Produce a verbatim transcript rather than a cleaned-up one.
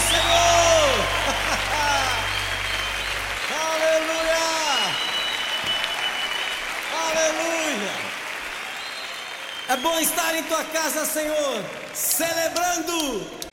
Senhor! Aleluia! Aleluia! É bom estar em tua casa, Senhor, celebrando